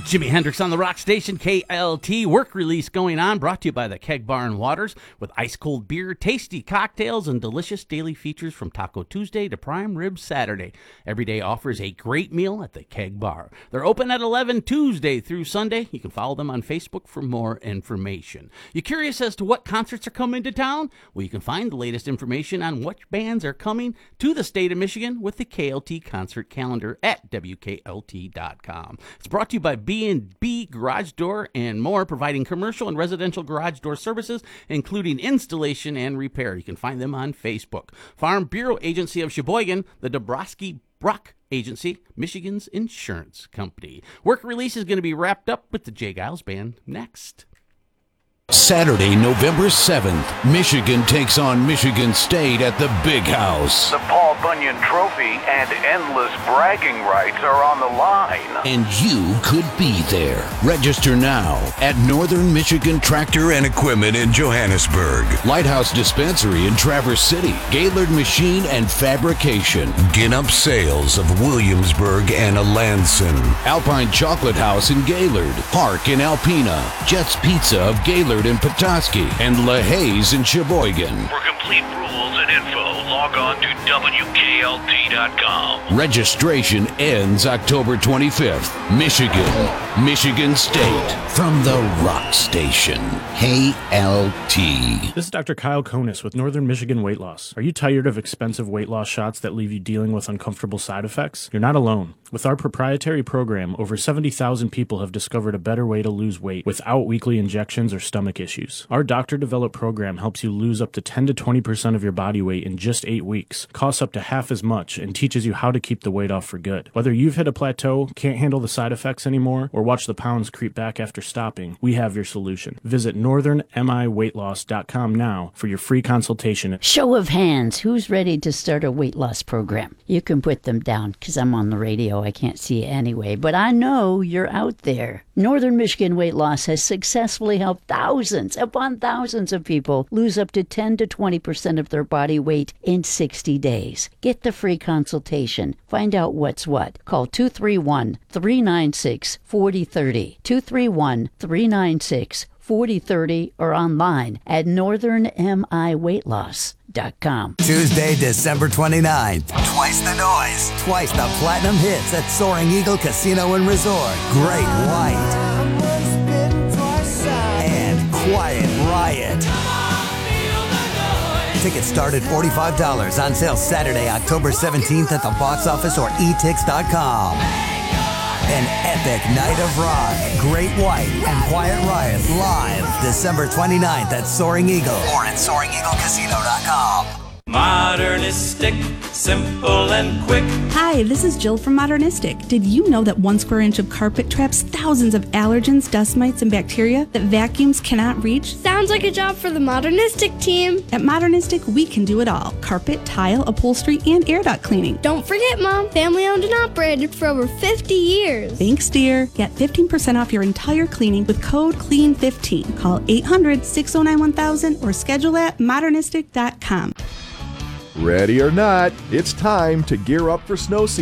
Jimi Hendrix on the rock station, KLT. Work release going on, brought to you by the Keg Bar and Waters, with ice-cold beer, tasty cocktails, and delicious daily features from Taco Tuesday to Prime Rib Saturday. Every day offers a great meal at the Keg Bar. They're open at 11 Tuesday through Sunday. You can follow them on Facebook for more information. You curious as to what concerts are coming to town? Well, you can find the latest information on which bands are coming to the state of Michigan with the KLT concert calendar at WKLT.com. It's brought to you by B&B Garage Door and more, providing commercial and residential garage door services, including installation and repair. You can find them on Facebook. Farm Bureau Agency of Sheboygan, the Dabrowski Brock Agency, Michigan's insurance company. Work release is going to be wrapped up with the Jay Giles Band next. Saturday, November 7th, Michigan takes on Michigan State at the Big House. The Paul Bunyan Trophy and endless bragging rights are on the line. And you could be there. Register now at Northern Michigan Tractor and Equipment in Johannesburg, Lighthouse Dispensary in Traverse City, Gaylord Machine and Fabrication, Ginnup Sales of Williamsburg and Alanson, Alpine Chocolate House in Gaylord, Park in Alpena, Jets Pizza of Gaylord in Petoskey, and LaHaye's in Sheboygan. For complete rules and info, log on to WKLT.com. Registration ends October 25th. Michigan State, from the Rock Station. KLT. This is Dr. Kyle Konis with Northern Michigan Weight Loss. Are you tired of expensive weight loss shots that leave you dealing with uncomfortable side effects? You're not alone. With our proprietary program, over 70,000 people have discovered a better way to lose weight without weekly injections or stomach issues. Our doctor-developed program helps you lose up to 10 to 20% of your body weight in just 8 weeks, costs up to half as much, and teaches you how to keep the weight off for good. Whether you've hit a plateau, can't handle the side effects anymore, or watch the pounds creep back after stopping, we have your solution. Visit northernmiweightloss.com now for your free consultation. Show of hands, who's ready to start a weight loss program? You can put them down, because I'm on the radio. I can't see you anyway, but I know you're out there. Northern Michigan Weight Loss has successfully helped thousands upon thousands of people lose up to 10 to 20% of their body weight in 60 days. Get the free consultation. Find out what's what. Call 231-396-4030. 231-396-4030 or online at northernmiweightloss.com. Tuesday, December 29th. Twice the noise. Twice the platinum hits at Soaring Eagle Casino and Resort. Great White. And Quiet Riot. Tickets start at $45. On sale Saturday, October 17th at the box office or etix.com. An epic night of rock. Great White and Quiet Riot live December 29th at Soaring Eagle or at SoaringEagleCasino.com. Modernistic, simple and quick. Hi, this is Jill from Modernistic. Did you know that 1 square inch of carpet traps thousands of allergens, dust mites, and bacteria that vacuums cannot reach? Sounds like a job for the Modernistic team. At Modernistic, we can do it all. Carpet, tile, upholstery, and air duct cleaning. Don't forget, Mom, family owned and operated for over 50 years. Thanks, dear. Get 15% off your entire cleaning with code CLEAN15. Call 800-609-1000 or schedule at modernistic.com. Ready or not, it's time to gear up for snow season.